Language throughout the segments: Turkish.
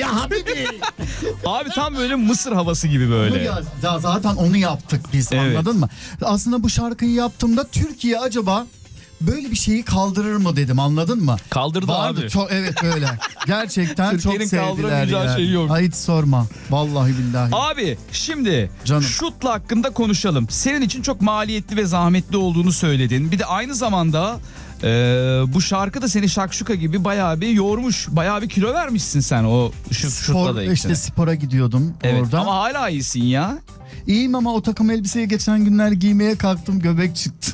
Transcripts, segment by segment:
ya habibi. Abi tam böyle Mısır havası gibi böyle. Ya zaten onu yaptık biz, Evet. anladın mı? Aslında bu şarkıyı yaptığımda Türkiye acaba böyle bir şeyi kaldırır mı dedim, anladın mı? Kaldırdı Vardı, abi. çok, evet böyle. Gerçekten çok Türkiye'nin sevdiler kaldıramayacağı yani. şey yok. Ay hiç sorma. Vallahi billahi. Abi şimdi Canım. şutla hakkında konuşalım. Senin için çok maliyetli ve zahmetli olduğunu söyledin. Bir de aynı zamanda bu şarkı da seni şakşuka gibi bayağı bir yormuş. Bayağı bir kilo vermişsin sen o şutla da. İşte spora gidiyordum Evet, orada. ama hala iyisin ya. İyiyim ama o takım elbiseyi geçen günler giymeye kalktım, göbek çıktı.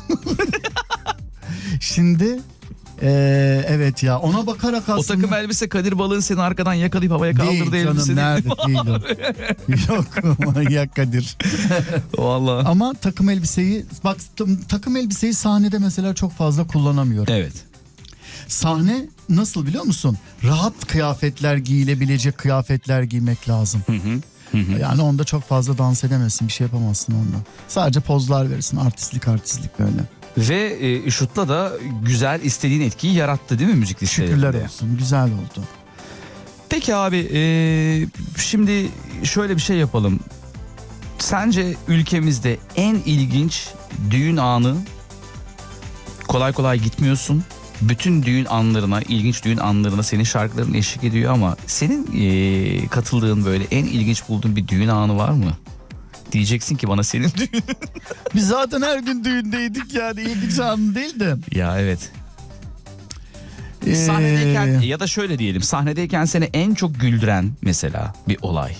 Şimdi evet ya, ona bakarak aslında. O takım elbise Kadir Balık'ın seni arkadan yakalayıp havaya kaldırdığı değil elbise canım, nerede değil. değil o. Yok manyak Kadir. Vallahi. Ama takım elbiseyi bak, takım elbiseyi sahnede mesela çok fazla kullanamıyorum. Evet. Sahne nasıl biliyor musun? Rahat kıyafetler, giyilebilecek kıyafetler giymek lazım. Yani onda çok fazla dans edemezsin, bir şey yapamazsın onda. Sadece pozlar verirsin, artistlik böyle. Ve şutla da güzel, istediğin etkiyi yarattı değil mi müzik listelerinde? Şükürler olsun, güzel oldu. Peki abi şimdi şöyle bir şey yapalım. Sence ülkemizde en ilginç düğün anı, kolay kolay gitmiyorsun. Bütün düğün anlarına, ilginç düğün anlarına senin şarkıların eşlik ediyor ama senin katıldığın böyle en ilginç bulduğun bir düğün anı var mı? Diyeceksin ki bana senin düğün. Biz zaten her gün düğündeydik yani, ilginç an değil de. Ya evet. Sahnedeyken ya da şöyle diyelim, sahnedeyken seni en çok güldüren mesela bir olay.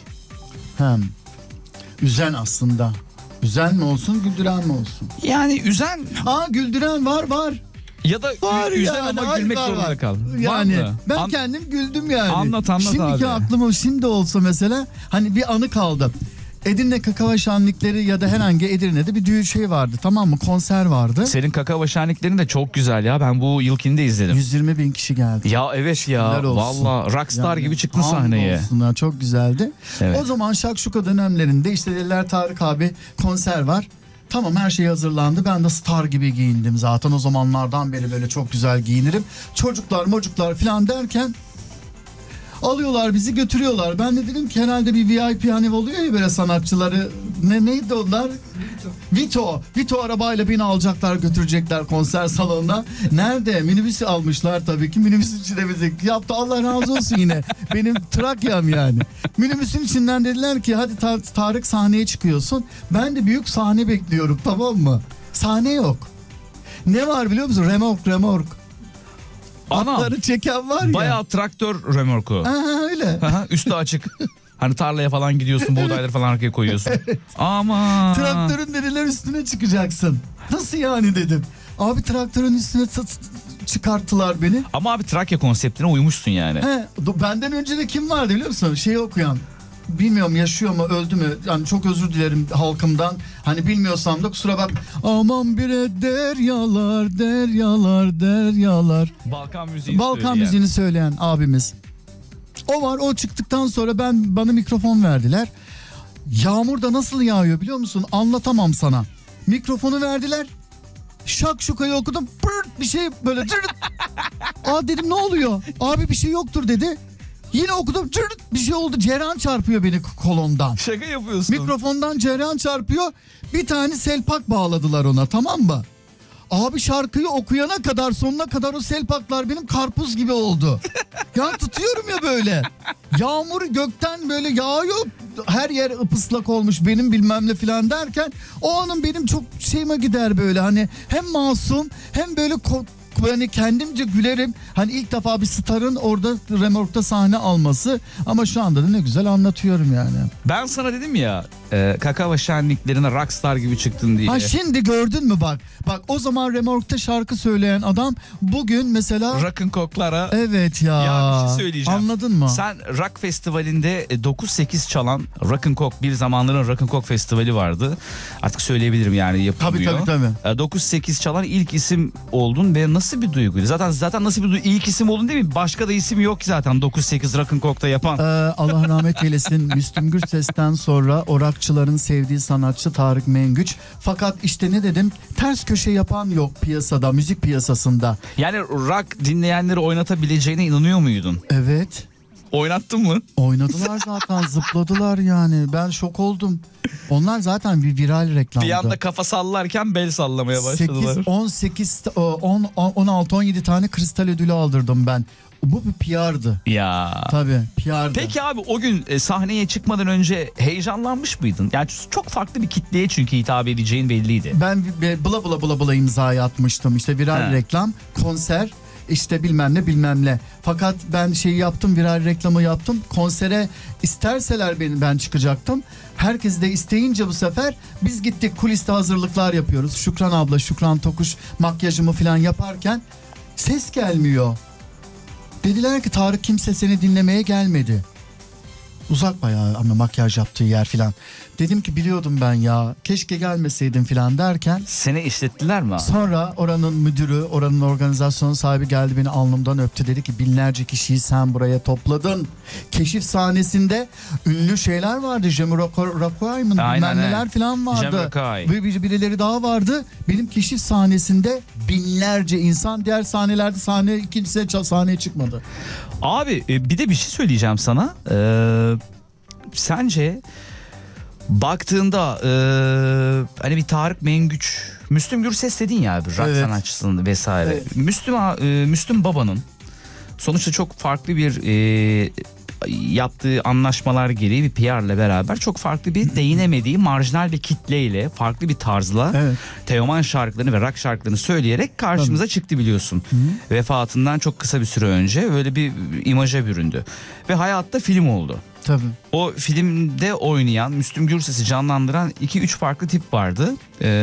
Üzen aslında. Üzen mi olsun, güldüren mi olsun? Yani üzen Güldüren var. ya da Var üzen yani, ama gülmek var. zorunda kal. Yani Var mı? ben kendim güldüm yani. Anlat Şimdiki abi. aklıma şimdi olsa mesela, hani bir anı kaldı. Edirne Kakava Şenlikleri ya da herhangi Edirne'de bir düğün şey vardı, tamam mı? Konser vardı. Senin kakao şenliklerin de çok güzel ya. Ben bu yılkini de izledim. 120 bin kişi geldi. Ya evet ya. Valla rockstar gibi çıktın sahneye. Ya, çok güzeldi. Evet. O zaman şakşuka dönemlerinde işte dediler, Tarık abi konser var. Tamam, her şey hazırlandı. Ben de star gibi giyindim zaten. O zamanlardan beri böyle çok güzel giyinirim. Çocuklar falan derken alıyorlar bizi, götürüyorlar. Ben de dedim ki herhalde bir VIP hani oluyor ya böyle sanatçıları. Neydi onlar? Vito arabayla beni alacaklar, götürecekler konser salonuna. Nerede? Minibüsü almışlar tabii ki. Minibüsün içinde bizi yaptı. Allah razı olsun yine. Benim Trakya'm yani. Minibüsün içinden dediler ki hadi Tarık sahneye çıkıyorsun. Ben de büyük sahne bekliyorum, tamam mı? Sahne yok. Ne var biliyor musun? Remork. Atları çeken var ya. Bayağı traktör remorku. Öyle. Üstü açık. Hani tarlaya falan gidiyorsun, buğdayları falan arkaya koyuyorsun. Ama Traktörün dediler üstüne çıkacaksın. Nasıl yani dedim. Abi traktörün üstüne çıkarttılar beni. Ama abi Trakya konseptine uymuşsun yani. Benden önce de kim vardı biliyor musun? Şeyi okuyan. Bilmiyorum yaşıyor mu, öldü mü? Yani çok özür dilerim halkımdan. Hani bilmiyorsam da kusura bak. Aman bire deryalar. Balkan müziğini söyleyen abimiz. O var, o çıktıktan sonra bana mikrofon verdiler. Yağmur da nasıl yağıyor biliyor musun? Anlatamam sana. Mikrofonu verdiler. Şakşukayı okudum. Pırt bir şey böyle. Dedim ne oluyor? Abi bir şey yoktur dedi. Yine okudum, bir şey oldu, cereyan çarpıyor beni kolondan. Şaka yapıyorsun. Mikrofondan cereyan çarpıyor. Bir tane selpak bağladılar ona, tamam mı? Abi şarkıyı okuyana kadar, sonuna kadar o selpaklar benim karpuz gibi oldu. Ya tutuyorum ya böyle. Yağmur gökten böyle yağıyor. Her yer ıpıslak olmuş benim bilmem ne falan derken o anın benim çok şeyime gider böyle, hani hem masum hem böyle hani kendimce gülerim. Hani ilk defa bir starın orada remorkta sahne alması, ama şu anda da ne güzel anlatıyorum yani. Ben sana dedim ya kakao şenliklerine rockstar gibi çıktın diye. Şimdi gördün mü bak. Bak o zaman remorkta şarkı söyleyen adam bugün mesela Rock'n'Cock'lara. Evet ya. Ya bir şey söyleyeceğim. Anladın mı? Sen rock festivalinde 9-8 çalan Rock'n'Cock, bir zamanların Rock'n'Cock festivali vardı. Artık söyleyebilirim yani, yapılmıyor. Tabii. 9-8 çalan ilk isim oldun ve nasıl bir duyguydu? Zaten nasıl bir duygu? İlk isim oldun değil mi? Başka da isim yok zaten 9-8 Rock'n'Cock'ta yapan. Allah rahmet eylesin. Müslüm Gürses'ten sonra o rockçıların sevdiği sanatçı Tarık Mengüç. Fakat işte ne dedim? Ters köşe yapan yok piyasada, müzik piyasasında. Yani rock dinleyenleri oynatabileceğine inanıyor muydun? Evet. Oynattın mı? Oynadılar zaten, zıpladılar yani. Ben şok oldum. Onlar zaten bir viral reklamdı. Bir anda kafa sallarken bel sallamaya başladılar. 16-17 tane kristal ödülü aldırdım ben. Bu bir PR'dı. Ya. Tabii PR'dı. Peki abi o gün sahneye çıkmadan önce heyecanlanmış mıydın? Yani çok farklı bir kitleye çünkü hitap edeceğin belliydi. Ben bla imzayı atmıştım. İşte viral reklam, konser, işte bilmem ne. Fakat ben şeyi yaptım, viral reklamı yaptım. Konsere isterseler ben çıkacaktım. Herkes de isteyince bu sefer biz gittik, kuliste hazırlıklar yapıyoruz. Şükran abla, Şükran Tokuş makyajımı falan yaparken ses gelmiyor. Dediler ki Tarık, kimse seni dinlemeye gelmedi. Uzak bayağı ama makyaj yaptığı yer filan. Dedim ki biliyordum ben ya, keşke gelmeseydim filan derken. Seni işlettiler mi abi? Sonra oranın müdürü, oranın organizasyon sahibi geldi, beni alnımdan öptü. Dedi ki binlerce kişiyi sen buraya topladın. Keşif sahnesinde ünlü şeyler vardı. Jamiroquai mı bilmem neler filan vardı. Jamiroquai. Ve birileri daha vardı. Benim keşif sahnesinde binlerce insan, diğer sahnelerde kimse sahneye çıkmadı. Abi bir de bir şey söyleyeceğim sana. Sence baktığında hani bir Tarık Mengüç, Müslüm Gürses dedin ya abi, rock sanatçısının vesaire. Evet. Müslüm Baba'nın sonuçta çok farklı bir yaptığı anlaşmalar gereği bir PR'la beraber çok farklı bir değinemediği marjinal bir kitleyle, farklı bir tarzla Teoman şarkılarını ve rock şarkılarını söyleyerek karşımıza çıktı biliyorsun. Vefatından çok kısa bir süre önce böyle bir imaja büründü ve hayatta film oldu. Tabii. O filmde oynayan, Müslüm Gürses'i canlandıran 2-3 farklı tip vardı.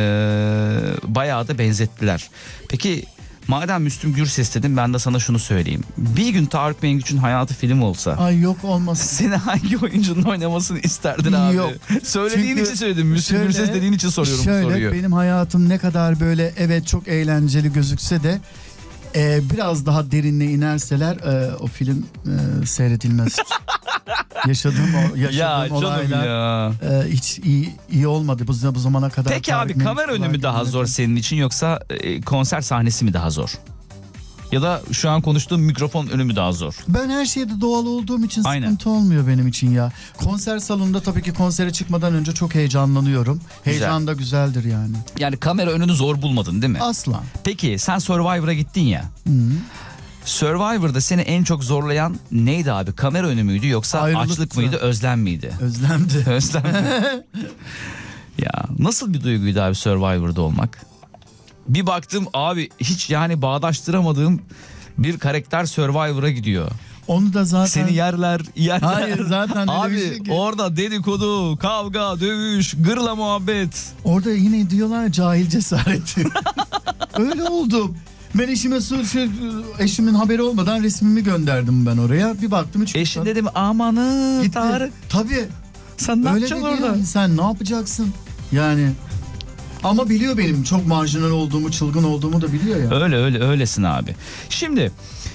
Bayağı da benzettiler. Peki madem Müslüm Gürses dedim, ben de sana şunu söyleyeyim. Bir gün Tarık Mengüç'ün hayatı film olsa. Ay yok, olmasın. Seni hangi oyuncunun oynamasını isterdin abi? Yok. Söylediğin için söyledim. Müslüm Gürses dediğin için soruyorum bu soruyu. Şöyle, benim hayatım ne kadar böyle evet çok eğlenceli gözükse de biraz daha derinine inerseler o film seyredilmez. yaşadığım olaylar hiç iyi olmadı bu zamana kadar. Peki abi, kamera önü mü daha zor senin için, yoksa konser sahnesi mi daha zor? Ya da şu an konuştuğum mikrofon önü mü daha zor? Ben her şeyde doğal olduğum için sıkıntı olmuyor benim için ya. Konser salonunda tabii ki konsere çıkmadan önce çok heyecanlanıyorum. Heyecan da güzeldir yani. Yani kamera önünü zor bulmadın değil mi? Asla. Peki sen Survivor'a gittin ya. Survivor'da seni en çok zorlayan neydi abi? Kamera önü müydü, yoksa açlık mıydı, özlem miydi? Özlemdi. Özlem mi? Ya nasıl bir duyguydu abi Survivor'da olmak? Bir baktım abi, hiç yani bağdaştıramadığım bir karakter Survivor'a gidiyor. Onu da zaten... Seni yerler. Hayır zaten abi orada dedikodu, kavga, dövüş, gırla muhabbet. Orada yine diyorlar cahil cesareti. Öyle oldum. Ben eşimin haberi olmadan resmimi gönderdim ben oraya. Bir baktım hiç... Eşin dedim amanı gitti. Tarık. Tabii. Sen ne yapacaksın orada? Yani, sen ne yapacaksın? Yani... Ama biliyor benim çok marjinal olduğumu, çılgın olduğumu da biliyor ya. Öylesin abi. Şimdi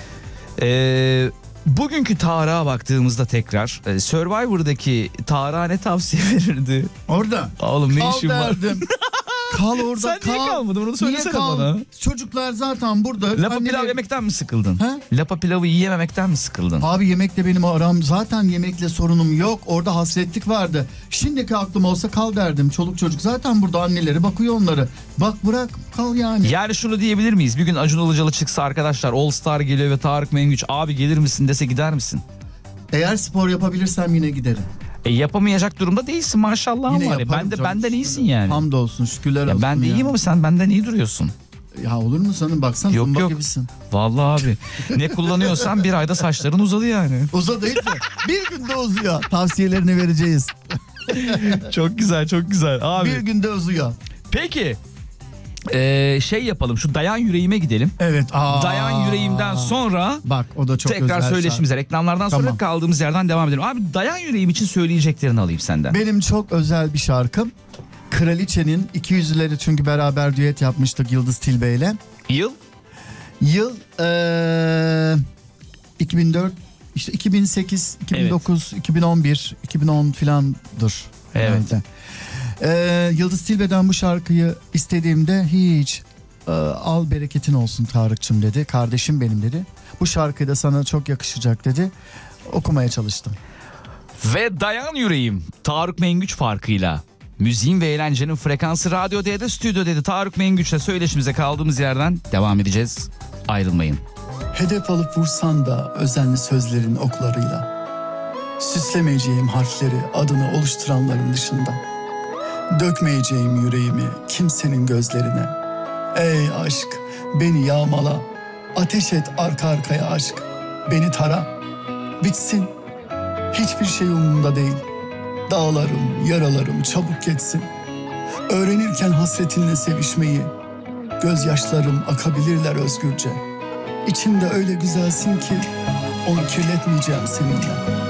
bugünkü Tarık'a baktığımızda tekrar Survivor'daki Tarık'a ne tavsiye verirdi? Orada. Oğlum ne kal işin var? Derdim. Kal orada. Sen niye kalmadın? Bunu söylesene bana. Çocuklar zaten burada. Lapa pilav yemekten mi sıkıldın? He? Lapa pilavı yiyememekten mi sıkıldın? Abi yemekle benim aram, zaten yemekle sorunum yok. Orada hasretlik vardı. Şimdiki aklım olsa kal derdim. Çoluk çocuk zaten burada, anneleri bakıyor onları. Bak bırak kal yani. Yani şunu diyebilir miyiz? Bir gün Acun Ilıcalı çıksa, arkadaşlar All Star geliyor ve Tarık Mengüç abi gelir misin dese, gider misin? Eğer spor yapabilirsem yine giderim. Yapamayacak durumda değilsin maşallah var ya. Benden iyisin yani. Hamdolsun, şükürler olsun. Ben de iyiyim ama sen benden iyi duruyorsun. Ya olur mu sanırım, baksana zımba gibisin. Vallahi abi ne kullanıyorsan bir ayda saçların uzadı yani. Uzadı değil mi? Bir günde uzuyor. Tavsiyelerini vereceğiz. Çok güzel abi. Bir günde uzuyor. Peki şey yapalım, şu Dayan Yüreğime gidelim. Evet. Dayan Yüreğimden sonra bak o da çok tekrar söyleşimize, reklamlardan sonra kaldığımız yerden devam edelim. Abi Dayan Yüreğim için söyleyeceklerini alayım senden. Benim çok özel bir şarkım. Kraliçe'nin 200'leri, çünkü beraber düet yapmıştık Yıldız Tilbe ile. Yıl 2004, işte 2008, 2009, 2011, 2010 filandır. Evet. Yıldız Tilbe'den bu şarkıyı istediğimde hiç al bereketin olsun Tarık'cığım dedi. Kardeşim benim dedi. Bu şarkı da sana çok yakışacak dedi. okumaya çalıştım. Ve dayan yüreğim Tarık Mengüç farkıyla. Müziğin ve eğlencenin frekansı Radyo D'de, Stüdyo D'de Tarık Mengüç'le söyleşimize kaldığımız yerden devam edeceğiz. Ayrılmayın. Hedef alıp vursan da özenli sözlerin oklarıyla, süslemeyeceğim harfleri adını oluşturanların dışında, dökmeyeceğim yüreğimi kimsenin gözlerine. Ey aşk, beni yağmala, ateş et arka arkaya aşk, beni tara, bitsin, hiçbir şey umurumda değil. Dağlarım, yaralarım çabuk geçsin. Öğrenirken hasretinle sevişmeyi, gözyaşlarım akabilirler özgürce. İçimde öyle güzelsin ki onu kirletmeyeceğim seninle.